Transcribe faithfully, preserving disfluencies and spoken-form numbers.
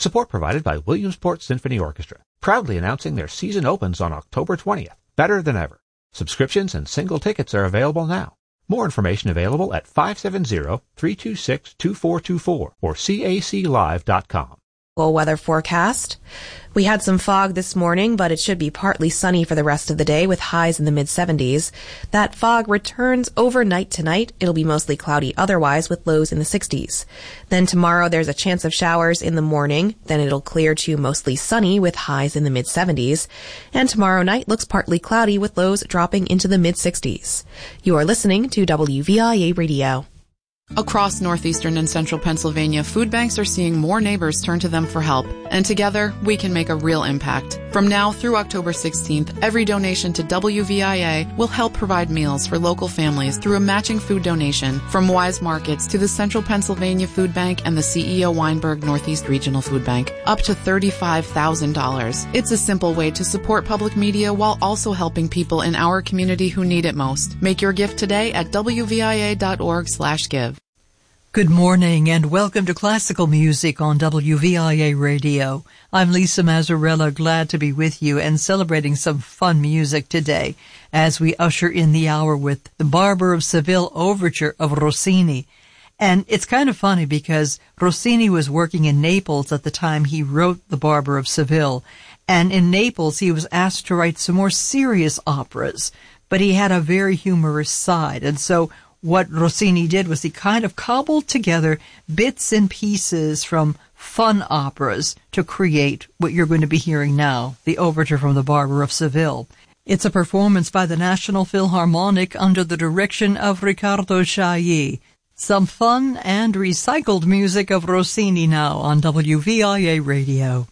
Support provided by Williamsport Symphony Orchestra, proudly announcing their season opens on October twentieth. Better than ever. Subscriptions and single tickets are available now. More information available at five seven zero, three two six, two four two four or C A C live dot com. Full weather forecast. We had some fog this morning, but it should be partly sunny for the rest of the day with highs in the mid seventies. That fog returns overnight tonight. It'll be mostly cloudy otherwise with lows in the sixties. Then tomorrow there's a chance of showers in the morning. Then it'll clear to mostly sunny with highs in the mid seventies. And tomorrow night looks partly cloudy with lows dropping into the mid sixties. You are listening to W V I A Radio. Across northeastern and central Pennsylvania, food banks are seeing more neighbors turn to them for help, and together we can make a real impact. From now through October sixteenth, every donation to W V I A will help provide meals for local families through a matching food donation from Wise Markets to the Central Pennsylvania Food Bank and the C E O Weinberg Northeast Regional Food Bank, up to thirty-five thousand dollars. It's a simple way to support public media while also helping people in our community who need it most. Make your gift today at W V I A dot org slash give. Good morning and welcome to Classical Music on W V I A Radio. I'm Lisa Mazzarella, glad to be with you and celebrating some fun music today as we usher in the hour with the Barber of Seville Overture of Rossini. And it's kind of funny because Rossini was working in Naples at the time he wrote The Barber of Seville. And in Naples he was asked to write some more serious operas, but he had a very humorous side. And so what Rossini did was he kind of cobbled together bits and pieces from fun operas to create what you're going to be hearing now, the Overture from the Barber of Seville. It's a performance by the National Philharmonic under the direction of Riccardo Chailly. Some fun and recycled music of Rossini now on W V I A Radio.